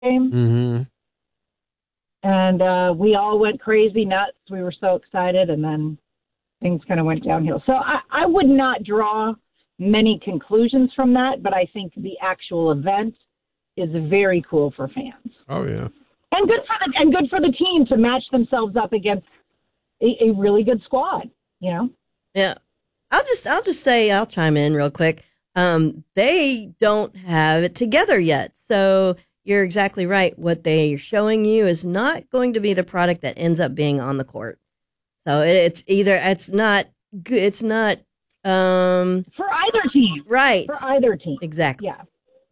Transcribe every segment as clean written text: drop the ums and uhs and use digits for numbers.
game. Mm-hmm. And we all went crazy nuts. We were so excited, and then things kind of went downhill. So I would not draw many conclusions from that, but I think the actual event is very cool for fans. Oh, yeah. And good for the team to match themselves up against a really good squad, you know? Yeah. I'll just say, I'll chime in real quick. They don't have it together yet. So you're exactly right. What they're showing you is not going to be the product that ends up being on the court. So it's not good. It's not, for either team. Right. For either team. Exactly. Yeah.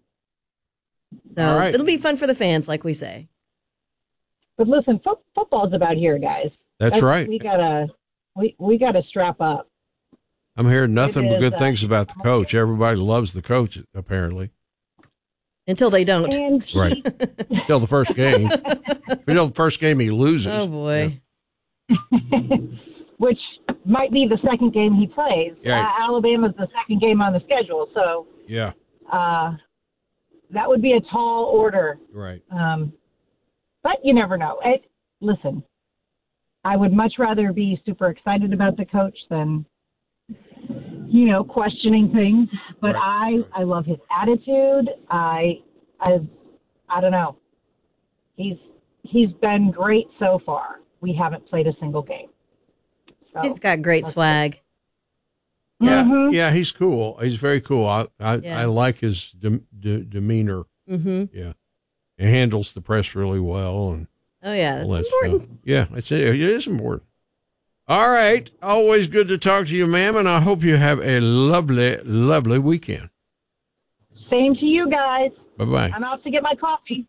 So right. It'll be fun for the fans, like we say. But listen, football's about here, guys. That's right. We gotta strap up. I'm hearing nothing but good is, things about the coach. Everybody loves the coach, apparently. Until they don't. And Right. Until the first game. Until the first game he loses. Oh, boy. Which might be the second game he plays. Yeah. Alabama's the second game on the schedule, so Yeah. that would be a tall order. Right. But you never know. Listen, I would much rather be super excited about the coach than, questioning things. But Right. I love his attitude. I don't know. He's been great so far. We haven't played a single game. So, He's got great swag. Yeah. Mhm. Yeah, he's cool. He's very cool. I Yeah. I like his demeanor. Mm-hmm. Yeah. He handles the press really well. And Oh, yeah. That's all that important. stuff. Yeah, it is important. All right. Always good to talk to you, ma'am, and I hope you have a lovely, lovely weekend. Same to you guys. Bye-bye. I'm out to get my coffee.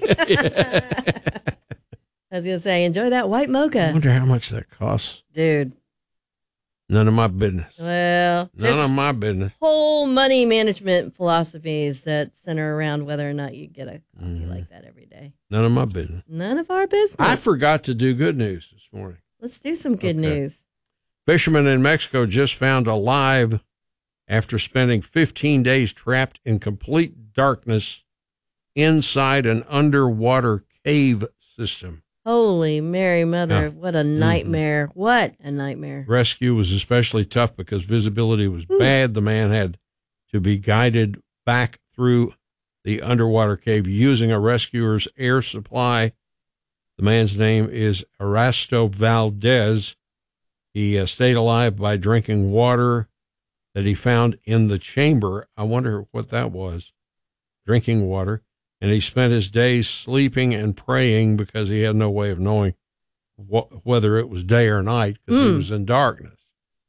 I was going to say, enjoy that white I mocha. wonder how much that costs. Dude. None of my business. Well, there's None of my business. whole money management philosophies that center around whether or not you get a coffee like that every day. None of my business. None of our business. I forgot to do good news this morning. Let's do some good Okay. news. Fishermen in Mexico just found alive after spending 15 days trapped in complete darkness inside an underwater cave system. Holy Mary Mother, Yeah. what a nightmare. What a nightmare. Rescue was especially tough because visibility was bad. The man had to be guided back through the underwater cave using a rescuer's air supply. The man's name is Erasto Valdez. He stayed alive by drinking water that he found in the chamber. I wonder what that was. Drinking water. And he spent his days sleeping and praying because he had no way of knowing whether it was day or night because he was in darkness.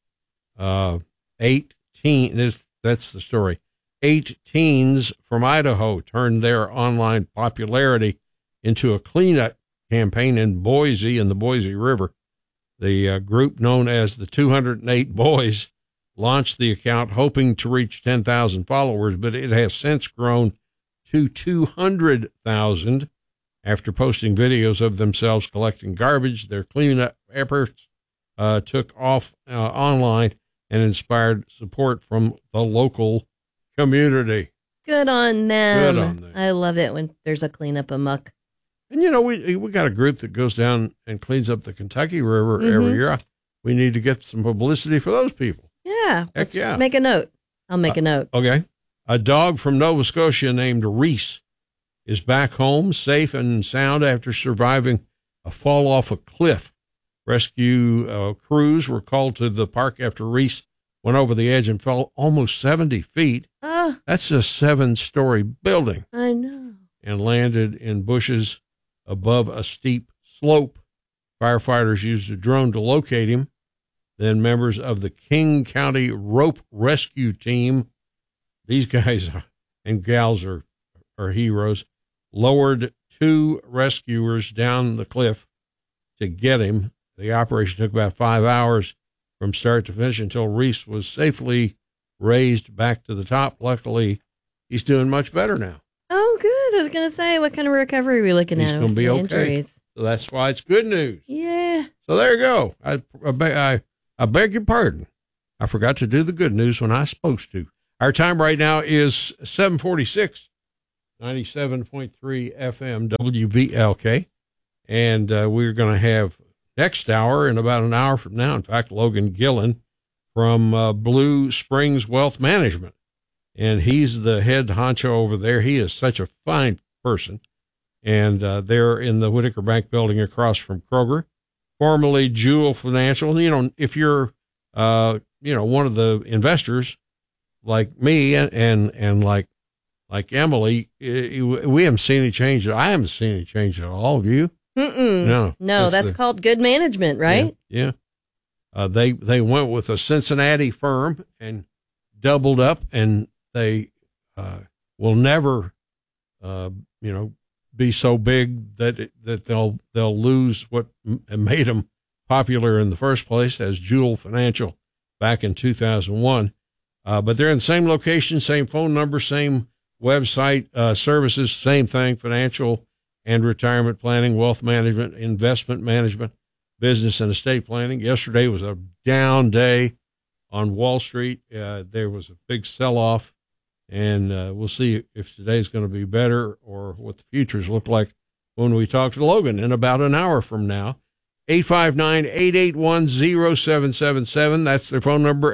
18, that's the story. 8 teens from Idaho turned their online popularity into a cleanup campaign in Boise and the Boise River. The group known as the 208 Boys launched the account hoping to reach 10,000 followers, but it has since grown to 200,000 after posting videos of themselves collecting garbage. Their cleanup efforts took off online and inspired support from the local community. Good on them. Good on them. I love it when there's a cleanup amok. And, we got a group that goes down and cleans up the Kentucky River every year. We need to get some publicity for those people. Yeah. Let's yeah. make a note. I'll make a note. Okay. A dog from Nova Scotia named Reese is back home, safe and sound after surviving a fall off a cliff. Rescue crews were called to the park after Reese went over the edge and fell almost 70 feet. That's a 7-story building. I know. And landed in bushes above a steep slope. Firefighters used a drone to locate him. Then members of the King County Rope Rescue Team, these guys and gals are heroes, lowered 2 rescuers down the cliff to get him. The operation took about 5 hours from start to finish until Reese was safely raised back to the top. Luckily, he's doing much better now. Oh, good. I was going to say, what kind of recovery are we looking He's at? going to be okay. Injuries. So that's why it's good news. Yeah. So there you go. I beg your pardon. I forgot to do the good news when I was supposed to. Our time right now is 7:46. 97.3 FM WVLK. And we're going to have next hour, in about an hour from now, in fact, Logan Gillen from Blue Springs Wealth Management. And he's the head honcho over there. He is such a fine person. And they're in the Whitaker Bank building across from Kroger, formerly Jewel Financial. You know, if you're, one of the investors like me and like Emily, we haven't seen any change. I haven't seen any change at all. Have you? No, that's called good management, right? Yeah. They went with a Cincinnati firm and doubled up, and they will never, be so big that they'll lose what made them popular in the first place as Jewel Financial back in 2001. But they're in the same location, same phone number, same website, services, same thing, financial and retirement planning, wealth management, investment management, business and estate planning. Yesterday was a down day on Wall Street. There was a big sell-off, and we'll see if today's going to be better or what the futures look like when we talk to Logan in about an hour from now. 859-881-0777. That's their phone number,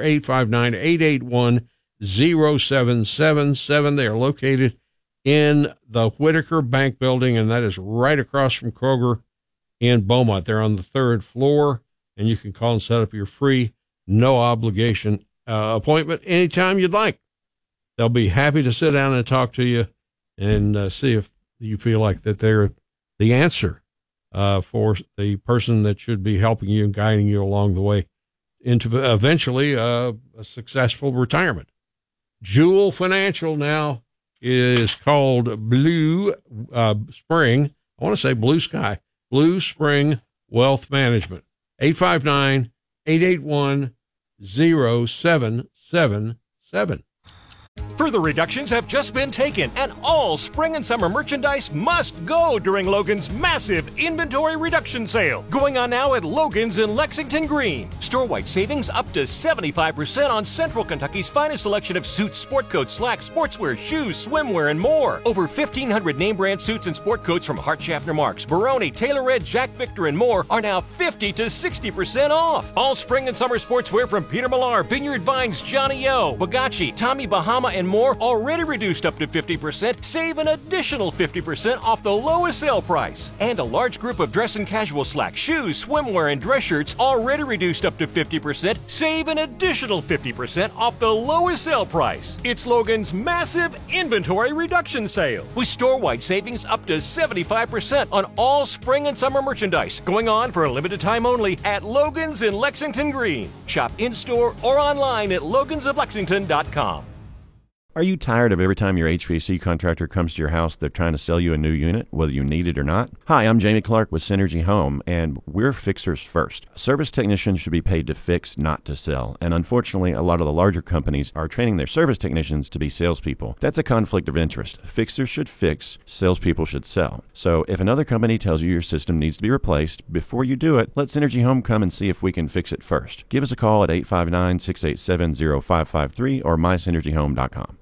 859-881-0777. They are located in the Whitaker Bank building, and that is right across from Kroger in Beaumont. They're on the third floor, and you can call and set up your free, no obligation appointment anytime you'd like. They'll be happy to sit down and talk to you and see if you feel like that they're the answer for the person that should be helping you and guiding you along the way into eventually a successful retirement. Jewel Financial now is called Blue Spring. I want to say Blue Sky. Blue Spring Wealth Management. 859-881-0777. Further reductions have just been taken, and all spring and summer merchandise must go during Logan's massive inventory reduction sale. Going on now at Logan's in Lexington Green. Store-wide savings up to 75% on Central Kentucky's finest selection of suits, sport coats, slacks, sportswear, shoes, swimwear, and more. Over 1,500 name-brand suits and sport coats from Hart Schaffner Marks, Baroni, Taylor Red, Jack Victor, and more are now 50 to 60% off. All spring and summer sportswear from Peter Millar, Vineyard Vines, Johnny O, Bugatti, Tommy Bahama, and more already reduced up to 50%. Save an additional 50% off the lowest sale price. And a large group of dress and casual slacks, shoes, swimwear, and dress shirts already reduced up to 50%. Save an additional 50% off the lowest sale price. It's Logan's massive inventory reduction sale with store-wide savings up to 75% on all spring and summer merchandise, going on for a limited time only at Logan's in Lexington Green. Shop in-store or online at logansoflexington.com. Are you tired of every time your HVAC contractor comes to your house, they're trying to sell you a new unit, whether you need it or not? Hi, I'm Jamie Clark with Synergy Home, and we're fixers first. Service technicians should be paid to fix, not to sell. And unfortunately, a lot of the larger companies are training their service technicians to be salespeople. That's a conflict of interest. Fixers should fix, salespeople should sell. So if another company tells you your system needs to be replaced, before you do it, let Synergy Home come and see if we can fix it first. Give us a call at 859-687-0553 or mysynergyhome.com.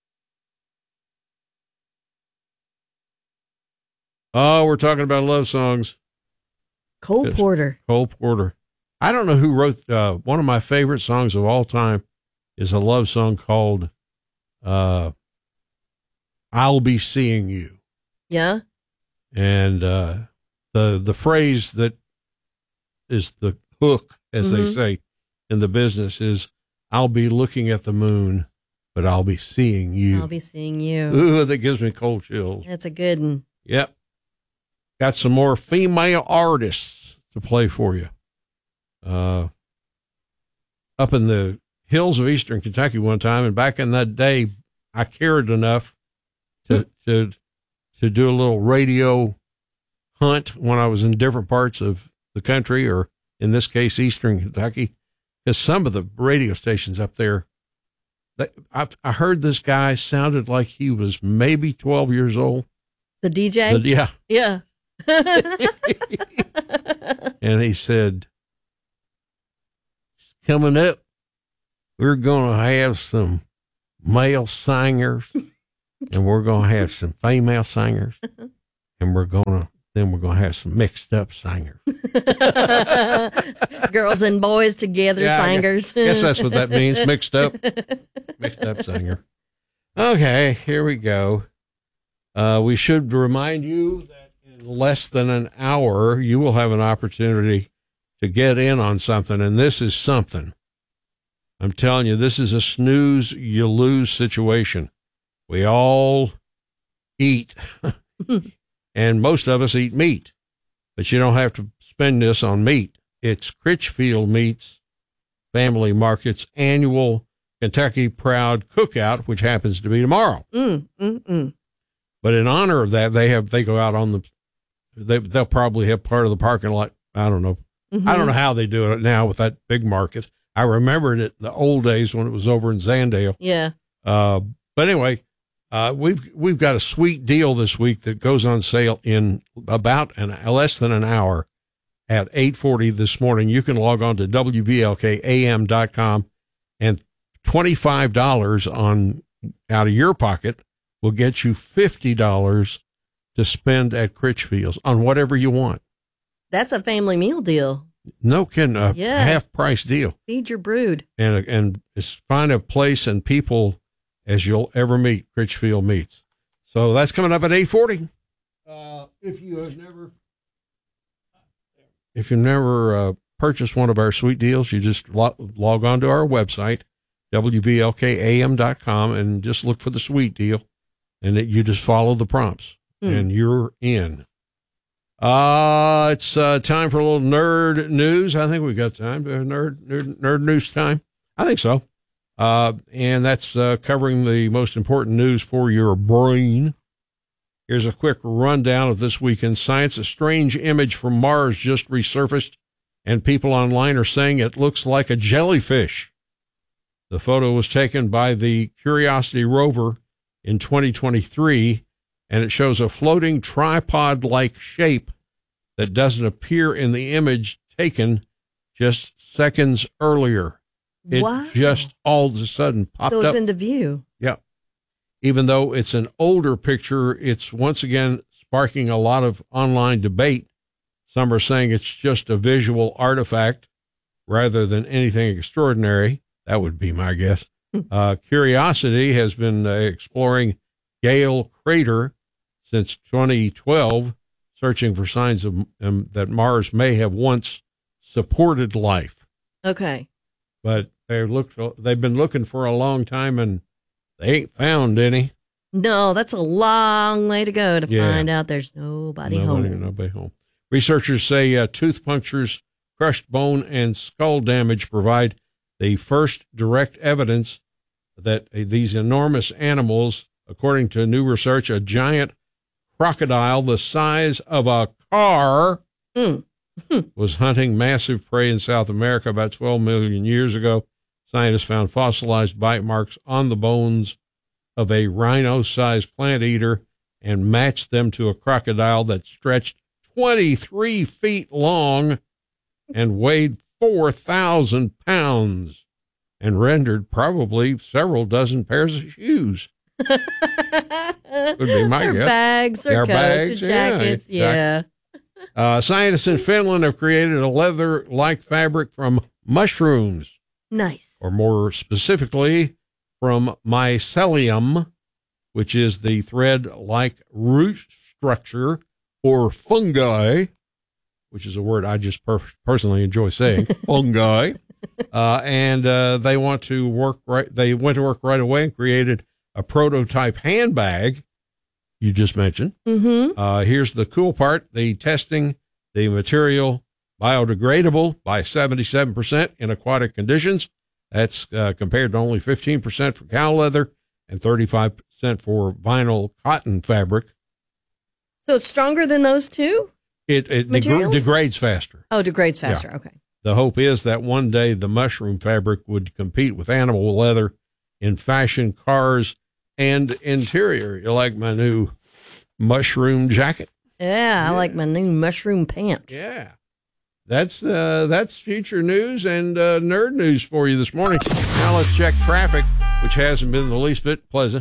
Oh, we're talking about love songs. Cole Porter. Cole Porter. I don't know who wrote one of my favorite songs of all time is a love song called I'll Be Seeing You. Yeah. And the phrase that is the hook, as they say in the business, is I'll be looking at the moon, but I'll be seeing you. I'll be seeing you. Ooh, that gives me cold chills. That's a good one. Yep. Got some more female artists to play for you. Up in the hills of eastern Kentucky one time, and back in that day, I cared enough to do a little radio hunt when I was in different parts of the country, or in this case, eastern Kentucky, because some of the radio stations up there, I heard this guy sounded like he was maybe 12 years old. The DJ? Yeah. Yeah. And he said, coming up, we're going to have some male singers and we're going to have some female singers, and we're going to have some mixed up singers. Girls and boys together, singers. Guess that's what that means, mixed up singer. Okay, here we go. We should remind you that in less than an hour, you will have an opportunity to get in on something, and this is something. I'm telling you, this is a snooze, you lose situation. We all eat, and most of us eat meat, but you don't have to spend this on meat. It's Critchfield Meats Family Market's annual Kentucky Proud Cookout, which happens to be tomorrow. But in honor of that, they go out on they'll probably have part of the parking lot. I don't know. I don't know how they do it now with that big market. I remembered it the old days when it was over in Zandale. Yeah. But anyway, we've got a sweet deal this week that goes on sale in about less than an hour at 8:40 this morning. You can log on to WVLKAM.com, and $25 out of your pocket will get you $50 to spend at Critchfield's on whatever you want. That's a family meal deal. No kidding, half price deal. Feed your brood. And it's find a place and people as you'll ever meet. Critchfield Meats. So that's coming up at 8:40. If you've never purchased one of our sweet deals, you just log on to our website, WVLKAM.com, and just look for the sweet deal, and you just follow the prompts, and you're in. It's time for a little nerd news. I think we've got time. Nerd news time. I think so. And that's covering the most important news for your brain. Here's a quick rundown of this week in science. A strange image from Mars just resurfaced, and people online are saying it looks like a jellyfish. The photo was taken by the Curiosity rover in 2023, and it shows a floating tripod-like shape that doesn't appear in the image taken just seconds earlier. It just all of a sudden popped up. Goes into view. Yeah. Even though it's an older picture, it's once again sparking a lot of online debate. Some are saying it's just a visual artifact rather than anything extraordinary. That would be my guess. Curiosity has been exploring Gale Crater since 2012, searching for signs of that Mars may have once supported life. Okay. But they've been looking for a long time, and they ain't found any. No, that's a long way to go to find out there's nobody home. Researchers say tooth punctures, crushed bone, and skull damage provide the first direct evidence that these enormous animals, according to new research, a giant crocodile the size of a car was hunting massive prey in South America about 12 million years ago. Scientists found fossilized bite marks on the bones of a rhino-sized plant eater and matched them to a crocodile that stretched 23 feet long and weighed 4,000 pounds and rendered probably several dozen pairs of shoes. Would be my guess. Bags or coats or jackets. Yeah. Scientists in Finland have created a leather-like fabric from mushrooms. Nice. Or more specifically, from mycelium, which is the thread-like root structure, or fungi, which is a word I just personally enjoy saying, fungi. And they went to work right away and created a prototype handbag you just mentioned. Here's the cool part. The testing the material biodegradable by 77% in aquatic conditions. That's compared to only 15% for cow leather and 35% for vinyl cotton fabric. So it's stronger than those two? It degrades faster. Oh, degrades faster. Yeah. Okay. The hope is that one day the mushroom fabric would compete with animal leather in fashion, cars, and interior. You like my new mushroom jacket? Yeah, I like my new mushroom pants. Yeah. That's future news and nerd news for you this morning. Now let's check traffic, which hasn't been the least bit pleasant.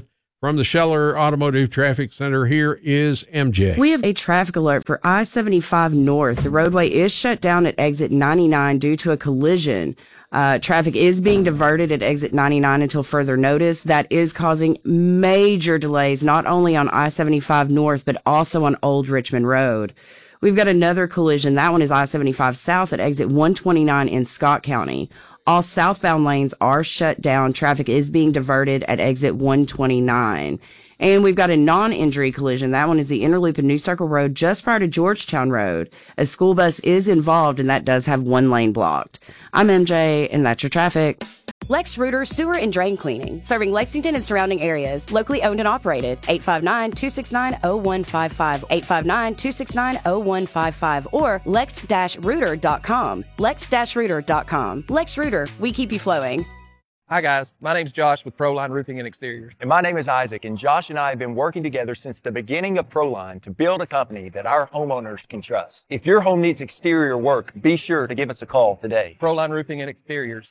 From the Scheller Automotive Traffic Center, here is MJ. We have a traffic alert for I-75 North. The roadway is shut down at exit 99 due to a collision. Traffic is being diverted at exit 99 until further notice. That is causing major delays, not only on I-75 North, but also on Old Richmond Road. We've got another collision. That one is I-75 South at exit 129 in Scott County. All southbound lanes are shut down. Traffic is being diverted at exit 129. And we've got a non-injury collision. That one is the inner loop in New Circle Road just prior to Georgetown Road. A school bus is involved, and that does have one lane blocked. I'm MJ, and that's your traffic. Lex Reuter Sewer and Drain Cleaning, serving Lexington and surrounding areas. Locally owned and operated. 859-269-0155. 859-269-0155. Or lex-reuter.com. lex-reuter.com. Lex Reuter, we keep you flowing. Hi guys, my name's Josh with Proline Roofing and Exteriors. And my name is Isaac, and Josh and I have been working together since the beginning of Proline to build a company that our homeowners can trust. If your home needs exterior work, be sure to give us a call today. Proline Roofing and Exteriors,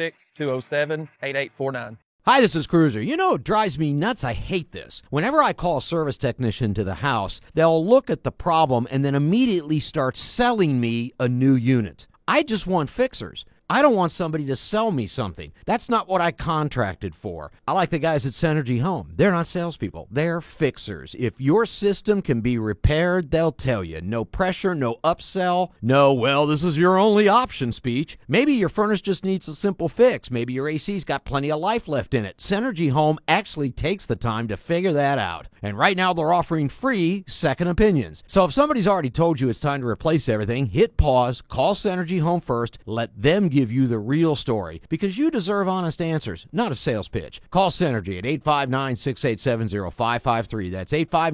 606-207-8849. Hi, this is Cruiser. You know, it drives me nuts. I hate this. Whenever I call a service technician to the house, they'll look at the problem and then immediately start selling me a new unit. I just want fixers. I don't want somebody to sell me something. That's not what I contracted for. I like the guys at Synergy Home. They're not salespeople. They're fixers. If your system can be repaired, they'll tell you. No pressure, no upsell, no, well, this is your only option speech. Maybe your furnace just needs a simple fix. Maybe your AC's got plenty of life left in it. Synergy Home actually takes the time to figure that out. And right now they're offering free second opinions. So if somebody's already told you it's time to replace everything, hit pause, call Synergy Home first, let them give you the real story, because you deserve honest answers, not a sales pitch. Call Synergy at 859-687-0553. That's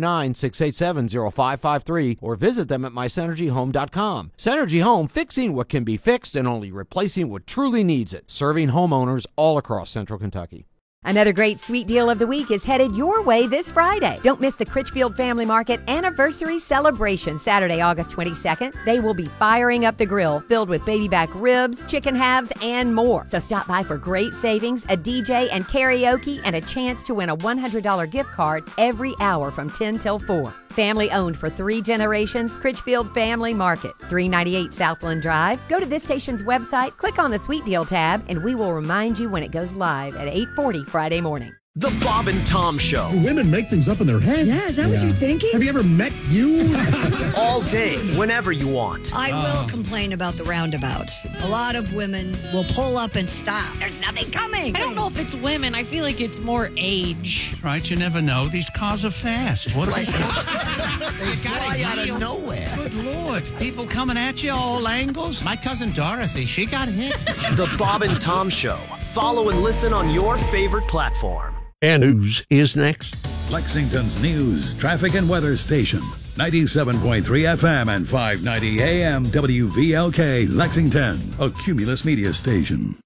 859-687-0553, or visit them at mysynergyhome.com. Synergy Home, fixing what can be fixed and only replacing what truly needs it. Serving homeowners all across Central Kentucky. Another great sweet deal of the week is headed your way this Friday. Don't miss the Critchfield Family Market Anniversary Celebration, Saturday, August 22nd. They will be firing up the grill, filled with baby back ribs, chicken halves, and more. So stop by for great savings, a DJ and karaoke, and a chance to win a $100 gift card every hour from 10 till 4. Family owned for 3 generations, Critchfield Family Market, 398 Southland Drive. Go to this station's website, click on the Sweet Deal tab, and we will remind you when it goes live at 8:40 Friday morning. The Bob and Tom Show. Women make things up in their head. Yeah, is that what you're thinking? Have you ever met you? All day, whenever you want. I will complain about the roundabouts. A lot of women will pull up and stop. There's nothing coming. I don't know if it's women. I feel like it's more age. Right, you never know. These cars are fast. What are they? They fly out of nowhere. Good Lord. People coming at you all angles. My cousin Dorothy, she got hit. The Bob and Tom Show. Follow and listen on your favorite platform. And news is next. Lexington's news, traffic, and weather station. 97.3 FM and 590 AM WVLK Lexington, a Cumulus media station.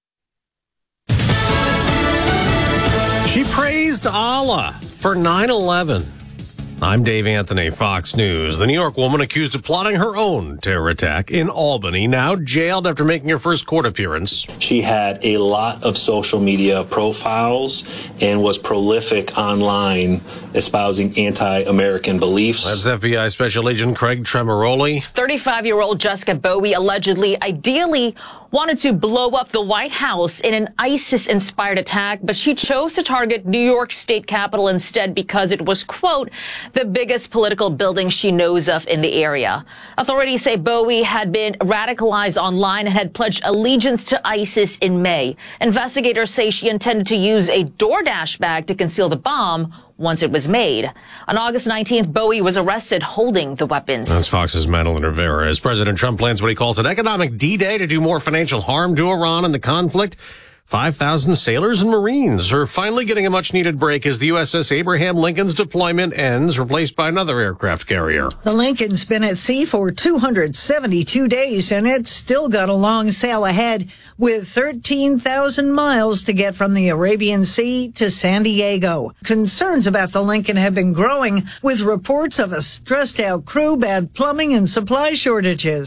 She praised Allah for 9/11. I'm Dave Anthony, Fox News. The New York woman accused of plotting her own terror attack in Albany, now jailed after making her first court appearance. She had a lot of social media profiles and was prolific online, espousing anti-American beliefs. That's FBI Special Agent Craig Tremoroli. 35-year-old Jessica Bowie allegedly, ideally, wanted to blow up the White House in an ISIS-inspired attack, but she chose to target New York State Capitol instead because it was, quote, the biggest political building she knows of in the area. Authorities say Bowie had been radicalized online and had pledged allegiance to ISIS in May. Investigators say she intended to use a DoorDash bag to conceal the bomb once it was made. On August 19th, Bowie was arrested holding the weapons. That's Fox's Madeline Rivera. As President Trump plans what he calls an economic D-Day to do more financial harm to Iran in the conflict, 5,000 sailors and Marines are finally getting a much-needed break as the USS Abraham Lincoln's deployment ends, replaced by another aircraft carrier. The Lincoln's been at sea for 272 days, and it's still got a long sail ahead, with 13,000 miles to get from the Arabian Sea to San Diego. Concerns about the Lincoln have been growing, with reports of a stressed-out crew, bad plumbing, and supply shortages.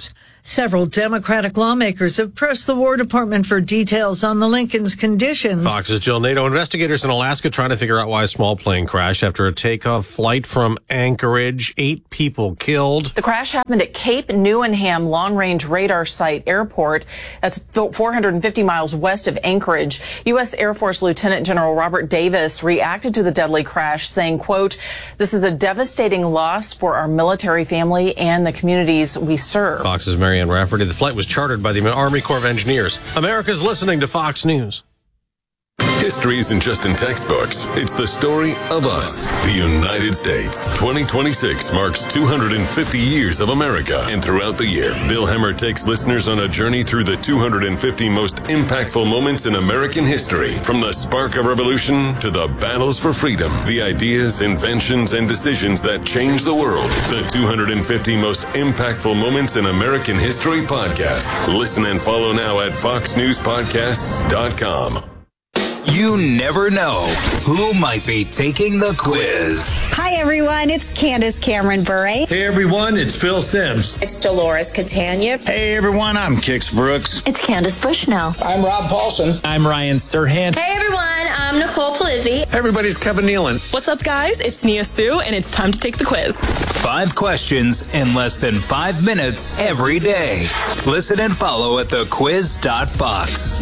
Several Democratic lawmakers have pressed the War Department for details on the Lincoln's conditions. Fox's Jill Nato. Investigators in Alaska trying to figure out why a small plane crashed after a takeoff flight from Anchorage. 8 people killed. The crash happened at Cape Newenham Long Range Radar Site Airport. That's 450 miles west of Anchorage. U.S. Air Force Lieutenant General Robert Davis reacted to the deadly crash, saying, quote, "This is a devastating loss for our military family and the communities we serve." Fox's Marianne Rafferty. The flight was chartered by the Army Corps of Engineers. America's listening to Fox News. History isn't just in textbooks. It's the story of us, the United States. 2026 marks 250 years of America. And throughout the year, Bill Hemmer takes listeners on a journey through the 250 most impactful moments in American history. From the spark of revolution to the battles for freedom, the ideas, inventions, and decisions that changed the world. The 250 most impactful moments in American history podcast. Listen and follow now at foxnewspodcasts.com. You never know who might be taking the quiz. Hi, everyone. It's Candace Cameron Bure. Hey, everyone. It's Phil Sims. It's Dolores Catania. Hey, everyone. I'm Kix Brooks. It's Candace Bushnell. I'm Rob Paulson. I'm Ryan Serhant. Hey, everyone. I'm Nicole Palizzi. Hey, everybody's Kevin Nealon. What's up, guys? It's Nia Sue, and it's time to take the quiz. 5 questions in less than 5 minutes every day. Listen and follow at thequiz.fox.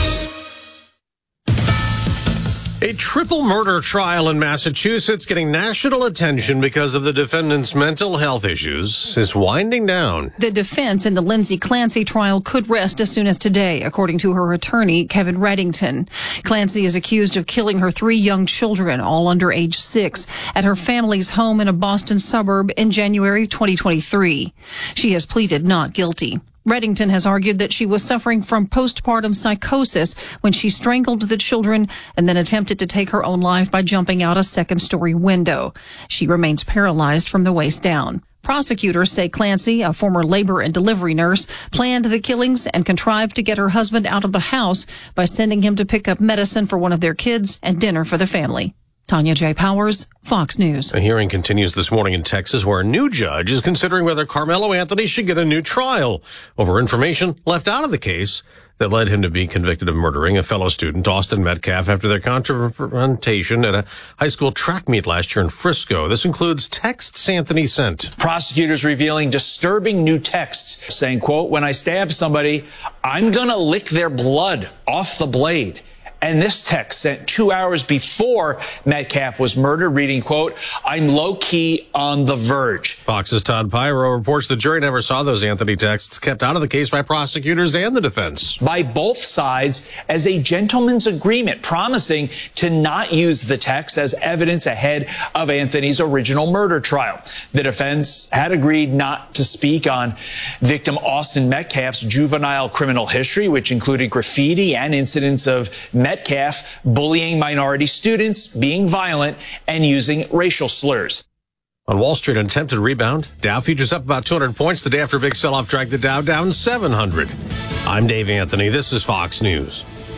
A triple murder trial in Massachusetts getting national attention because of the defendant's mental health issues is winding down. The defense in the Lindsay Clancy trial could rest as soon as today, according to her attorney, Kevin Reddington. Clancy is accused of killing her 3 young children, all under age 6, at her family's home in a Boston suburb in January 2023. She has pleaded not guilty. Reddington has argued that she was suffering from postpartum psychosis when she strangled the children and then attempted to take her own life by jumping out a second-story window. She remains paralyzed from the waist down. Prosecutors say Clancy, a former labor and delivery nurse, planned the killings and contrived to get her husband out of the house by sending him to pick up medicine for one of their kids and dinner for the family. Tanya J. Powers, Fox News. A hearing continues this morning in Texas where a new judge is considering whether Carmelo Anthony should get a new trial over information left out of the case that led him to be convicted of murdering a fellow student, Austin Metcalf, after their confrontation at a high school track meet last year in Frisco. This includes texts Anthony sent. Prosecutors revealing disturbing new texts saying, quote, "When I stab somebody, I'm gonna lick their blood off the blade." And this text sent 2 hours before Metcalf was murdered, reading, quote, "I'm low-key on the verge." Fox's Todd Pyro reports the jury never saw those Anthony texts kept out of the case by prosecutors and the defense. By both sides as a gentleman's agreement, promising to not use the text as evidence ahead of Anthony's original murder trial. The defense had agreed not to speak on victim Austin Metcalf's juvenile criminal history, which included graffiti and incidents of Metcalf bullying minority students, being violent, and using racial slurs. On Wall Street, an attempted rebound. Dow futures up about 200 points the day after a big sell-off dragged the Dow down 700. I'm Dave Anthony. This is Fox News.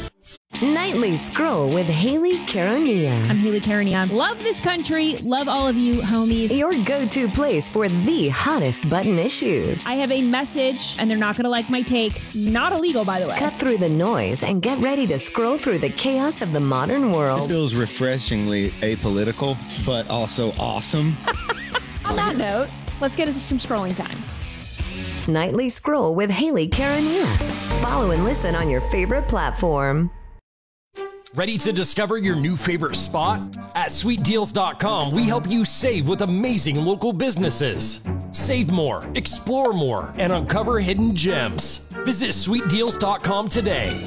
Nightly Scroll with Haley Caronia. I'm Haley Caronia. Love this country. Love all of you, homies. Your go-to place for the hottest button issues. I have a message, and they're not going to like my take. Not illegal, by the way. Cut through the noise and get ready to scroll through the chaos of the modern world. This feels refreshingly apolitical, but also awesome. On that note, let's get into some scrolling time. Nightly Scroll with Haley Caronia. Follow and listen on your favorite platform. Ready to discover your new favorite spot? At sweetdeals.com, we help you save with amazing local businesses. Save more, explore more, and uncover hidden gems. Visit sweetdeals.com today.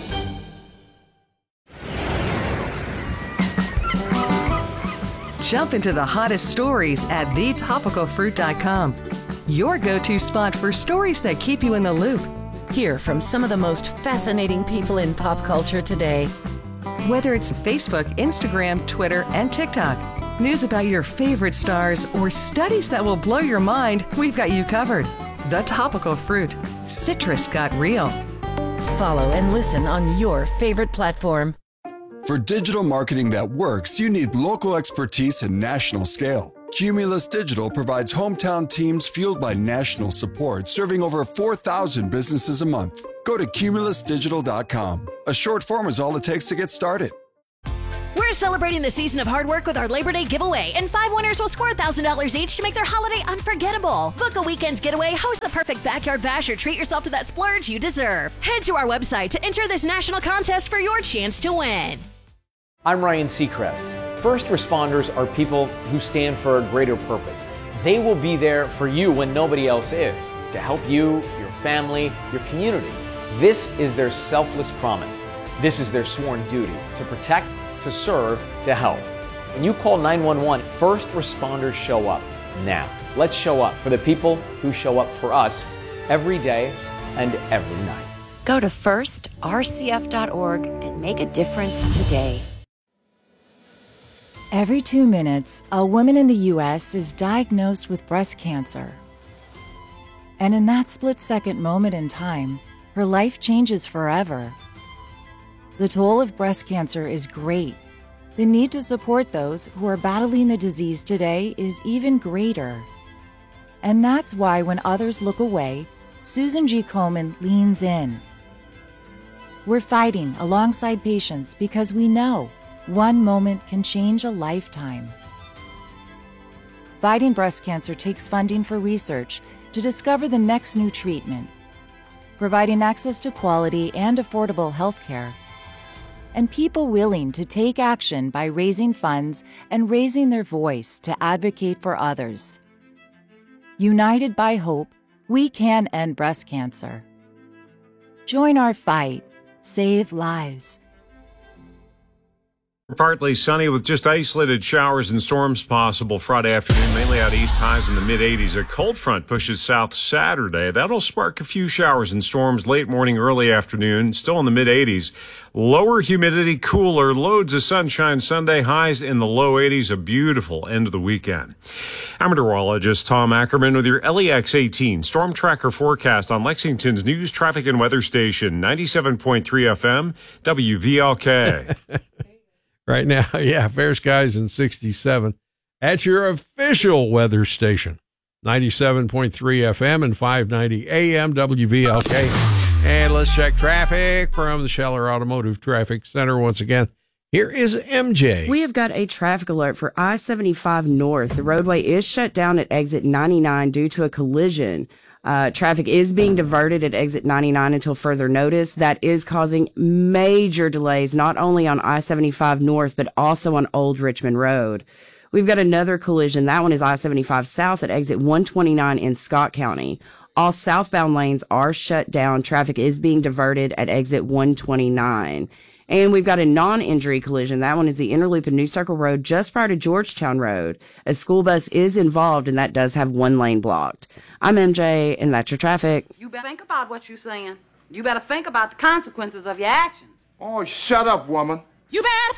Jump into the hottest stories at thetopicalfruit.com. Your go-to spot for stories that keep you in the loop. Hear from some of the most fascinating people in pop culture today. Whether it's Facebook, Instagram, Twitter, and TikTok, news about your favorite stars, or studies that will blow your mind, we've got you covered. The Topical Fruit. Citrus got real. Follow and listen on your favorite platform. For digital marketing that works, you need local expertise and national scale. Cumulus Digital provides hometown teams fueled by national support, serving over 4,000 businesses a month. Go to cumulusdigital.com. A short form is all it takes to get started. We're celebrating the season of hard work with our Labor Day giveaway, and 5 winners will score $1,000 each to make their holiday unforgettable. Book a weekend getaway, host the perfect backyard bash, or treat yourself to that splurge you deserve. Head to our website to enter this national contest for your chance to win. I'm Ryan Seacrest. First responders are people who stand for a greater purpose. They will be there for you when nobody else is, to help you, your family, your community. This is their selfless promise. This is their sworn duty to protect, to serve, to help. When you call 911, first responders show up now. Let's show up for the people who show up for us every day and every night. Go to firstrcf.org and make a difference today. Every 2 minutes, a woman in the U.S. is diagnosed with breast cancer. And in that split-second moment in time, her life changes forever. The toll of breast cancer is great. The need to support those who are battling the disease today is even greater. And that's why when others look away, Susan G. Komen leans in. We're fighting alongside patients because we know one moment can change a lifetime. Fighting breast cancer takes funding for research to discover the next new treatment, providing access to quality and affordable health care, and people willing to take action by raising funds and raising their voice to advocate for others. United by hope, we can end breast cancer. Join our fight. Save lives. Partly sunny with just isolated showers and storms possible Friday afternoon, mainly out east, highs in the mid-80s. A cold front pushes south Saturday. That'll spark a few showers and storms late morning, early afternoon, still in the mid-80s. Lower humidity, cooler, loads of sunshine Sunday, highs in the low 80s, a beautiful end of the weekend. I'm meteorologist Tom Ackerman with your LEX 18 Storm Tracker forecast on Lexington's news, traffic, and weather station, 97.3 FM, WVLK. Right now, yeah, fair skies in 67 at your official weather station, 97.3 FM and 590 AM WVLK. And let's check traffic from the Scheller Automotive Traffic Center once again. Here is MJ. We have got a traffic alert for I-75 North. The roadway is shut down at exit 99 due to a collision. Traffic is being diverted at exit 99 until further notice. That is causing major delays, not only on I-75 North, but also on Old Richmond Road. We've got another collision. That one is I-75 South at exit 129 in Scott County. All southbound lanes are shut down. Traffic is being diverted at exit 129. And we've got a non-injury collision. That one is the Interloop in New Circle Road just prior to Georgetown Road. A school bus is involved, and that does have one lane blocked. I'm MJ, and that's your traffic. You better think about what you're saying. You better think about the consequences of your actions. Oh, shut up, woman. You better